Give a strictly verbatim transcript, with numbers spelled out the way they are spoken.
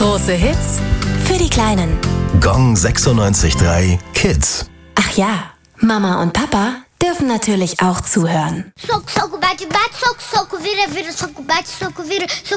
Große Hits für die Kleinen. Gong sechsundneunzig Komma drei Kids. Ach ja, Mama und Papa dürfen natürlich auch zuhören. Soco, soco, bate, bate, soco, soco, vira, vira, soco, bate, soco, vira, soco.